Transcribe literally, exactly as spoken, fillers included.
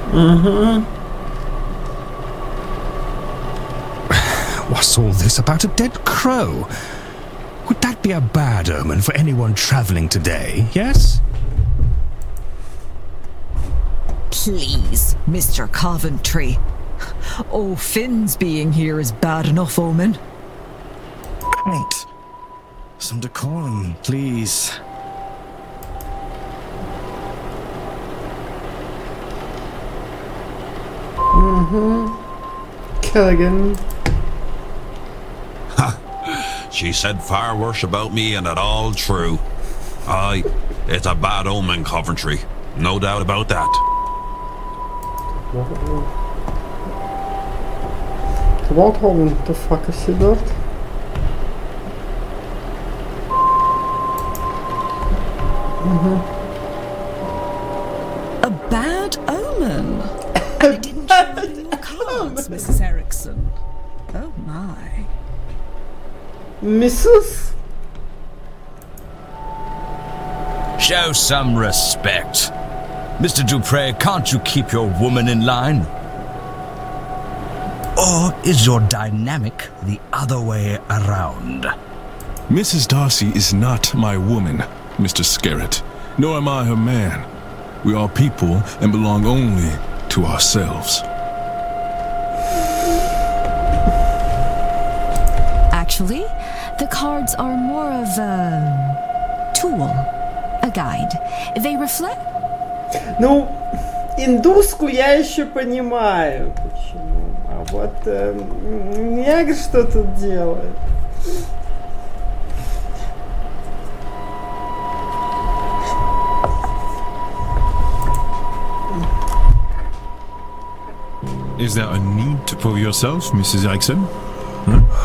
Mm-hmm. What's all this about a dead crow? Would that be a bad omen for anyone traveling today, yes? Please, Mister Coventry. Oh, Finn's being here is bad enough omen. Wait. Some decorum, please. Mm-hmm. Kelligan. Ha! She said far worse about me, and it all true. Aye, it's a bad omen, Coventry. No doubt about that. Wat houden? The fuck is je dort? Mm-hmm. A bad omen? And it didn't show up in your cards, Missus Erickson. Oh my. Missus Show some respect. Mister Dupre, can't you keep your woman in line? Or is your dynamic the other way around? Missus Darcy is not my woman, Mister Skerritt, nor am I her man. We are people and belong only to ourselves. Actually, the cards are more of a tool, a guide. They reflect... Ну, индуску я еще понимаю, почему. А вот э, негр что тут делает? Is there a need to prove yourself, Missus Erickson? Huh?